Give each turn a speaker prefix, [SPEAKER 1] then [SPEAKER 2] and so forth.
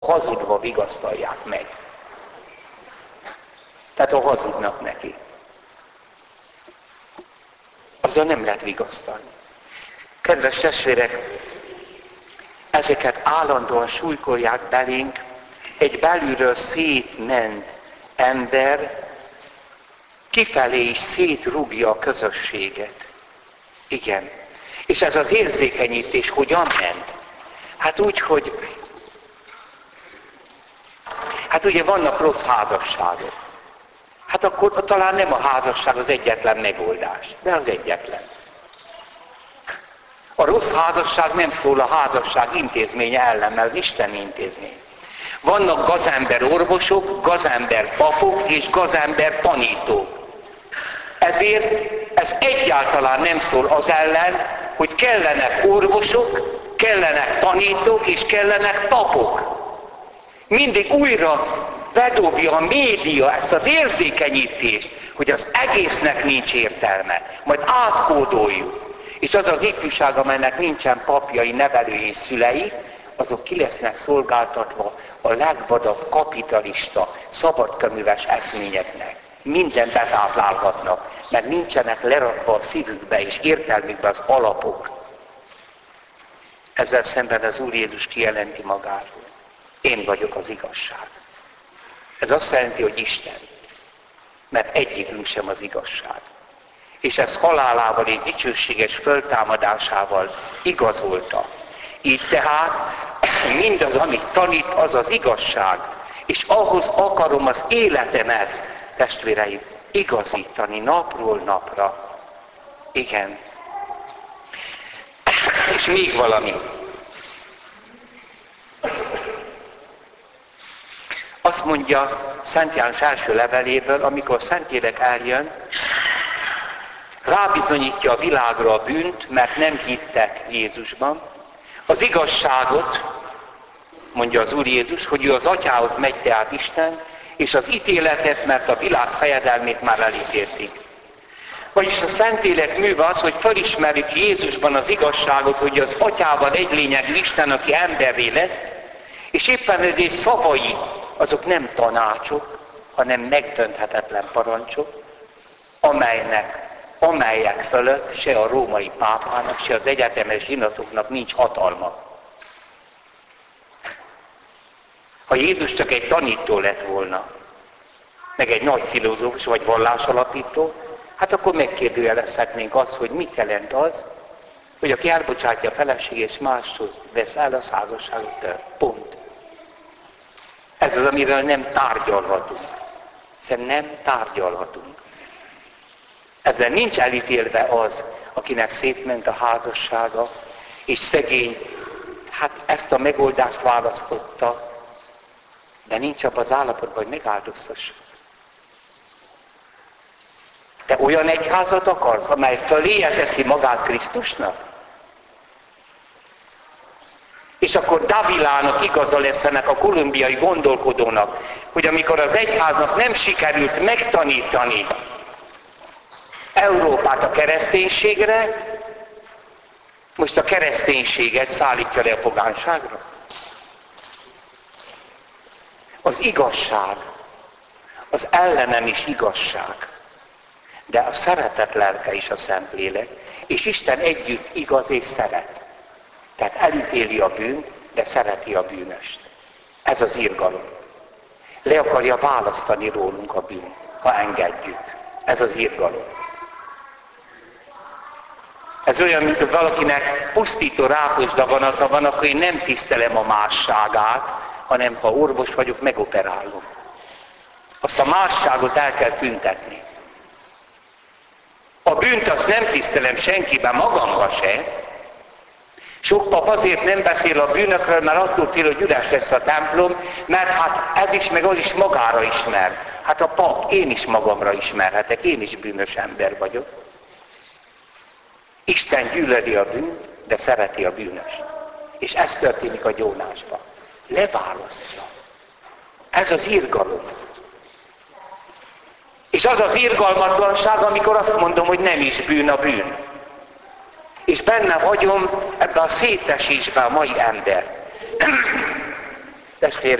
[SPEAKER 1] hazudva vigasztalják meg. Tehát ha hazudnak neki, azzal nem lehet vigasztalni. Kedves testvérek, ezeket állandóan súlykolják belénk, egy belülről szétment ember kifelé is szétrúgja a közösséget. Igen. És ez az érzékenyítés hogyan ment? Hát úgy, hogy ugye vannak rossz házasságok. Hát akkor talán nem a házasság az egyetlen megoldás, de az egyetlen. A rossz házasság nem szól a házasság intézménye ellen, mert az Isten intézmény. Vannak gazember orvosok, gazember papok és gazember tanítók. Ezért ez egyáltalán nem szól az ellen, hogy kellenek orvosok, kellenek tanítók és kellenek papok. Mindig újra bedobja a média ezt az érzékenyítést, hogy az egésznek nincs értelme. Majd átkódoljuk. És az az ifjúság, amelynek nincsen papjai, nevelői és szülei, azok ki lesznek szolgáltatva a legvadabb kapitalista, szabadkaműves eszményeknek. Mindent betáplálhatnak, mert nincsenek lerakva a szívükbe és értelmükbe az alapok. Ezzel szemben az Úr Jézus kijelenti magáról. Én vagyok az igazság. Ez azt jelenti, hogy Isten. Mert egyikünk sem az igazság. És ezt halálával és dicsőséges föltámadásával igazolta. Így tehát mindaz, amit tanít, az az igazság. És ahhoz akarom az életemet, testvéreim, igazítani napról napra. Igen. És még valami. Azt mondja Szent János első leveléből, amikor Szentlélek eljön, rábizonyítja a világra a bűnt, mert nem hittek Jézusban. Az igazságot, mondja az Úr Jézus, hogy ő az Atyához megy, tehát Isten, és az ítéletet, mert a világ fejedelmét már elítélték. Vagyis a Szentlélek műve az, hogy felismerjük Jézusban az igazságot, hogy az Atyával egy lényegű Isten, aki emberré lett, és éppen ezért szavai, azok nem tanácsok, hanem megdönthetetlen parancsok, amelyek fölött se a római pápának, se az egyetemes zsinatoknak nincs hatalma. Ha Jézus csak egy tanító lett volna, meg egy nagy filozófus vagy vallásalapító, hát akkor megkérdőjelezhetnénk azt, hogy mit jelent az, hogy aki elbocsátja a feleség és máshoz vesz el, az házasságot tör. Pont. Ez az, amiről nem tárgyalhatunk. Hiszen nem tárgyalhatunk. Ezzel nincs elítélve az, akinek szétment a házassága, és szegény, hát ezt a megoldást választotta, de nincs abban az állapotban, hogy megáldoztassa. Te olyan egyházat akarsz, amely föléje teszi magát Krisztusnak? És akkor Davilának igaza lesz ennek a kolumbiai gondolkodónak, hogy amikor az egyháznak nem sikerült megtanítani Európát a kereszténységre, most a kereszténységet szállítja le a pogánságra. Az igazság, az ellenem is igazság, de a szeretet lelke is a Szentlélek, és Isten együtt igaz és szeret. Tehát elítéli a bűnt, de szereti a bűnöst. Ez az irgalom. Le akarja választani rólunk a bűnt, ha engedjük. Ez az irgalom. Ez olyan, mint hogy valakinek pusztító rákos daganata van, akkor én nem tisztelem a másságát, hanem ha orvos vagyok, megoperálom. Azt a másságot el kell tüntetni. A bűnt azt nem tisztelem senkiben, magamban se. Sok pap azért nem beszél a bűnökről, mert attól fél, hogy üres lesz a templom, mert hát ez is, meg az is magára ismer. Hát a pap, én is magamra ismerhetek, én is bűnös ember vagyok. Isten gyűlöli a bűnt, de szereti a bűnöst. És ez történik a gyónásban. Leválasztja. Ez az irgalom. És az az irgalmatlanság, amikor azt mondom, hogy nem is bűn a bűn. És benne hagyom ebbe a szétesésbe a mai ember.